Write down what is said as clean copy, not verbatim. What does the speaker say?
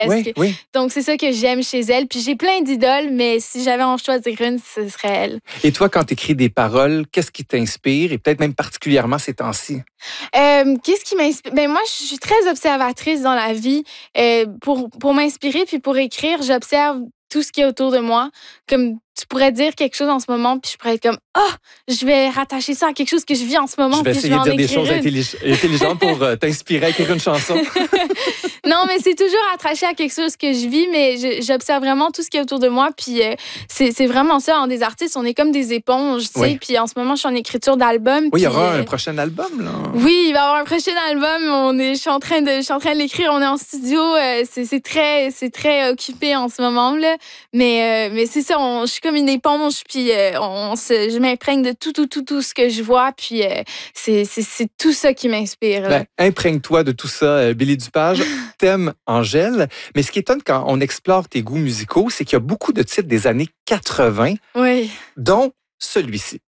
Oui, oui. Donc, c'est ça que j'aime chez elle. Puis j'ai plein d'idoles, mais si j'avais en choisir une, ce serait elle. Et toi, quand tu écris des paroles, qu'est-ce qui t'inspire? Et peut-être même particulièrement ces temps-ci? Qu'est-ce qui m'inspire? Ben moi, je suis très observatrice dans la vie. Pour m'inspirer puis pour écrire, j'observe tout ce qui est autour de moi. Comme tu pourrais dire quelque chose en ce moment, puis je pourrais être comme je vais rattacher ça à quelque chose que je vis en ce moment. Je vais puis essayer de dire des choses une. intelligentes pour t'inspirer à écrire une chanson. Non, mais c'est toujours attaché à quelque chose que je vis, mais j'observe vraiment tout ce qui est autour de moi. Puis c'est vraiment ça. En des artistes, on est comme des éponges, tu sais. Oui. Puis en ce moment, je suis en écriture d'album. Oui, il y puis, aura un prochain album, là. Oui, il va y avoir un prochain album. Je suis en train de l'écrire. On est en studio. C'est très occupé en ce moment là. Mais c'est ça. Je suis comme une éponge. Puis je m'imprègne de tout ce que je vois. Puis c'est tout ça qui m'inspire. Ben, imprègne-toi de tout ça, Billy Dupage. T'aimes Angèle. Mais ce qui étonne quand on explore tes goûts musicaux, c'est qu'il y a beaucoup de titres des années 80, Oui. dont celui-ci.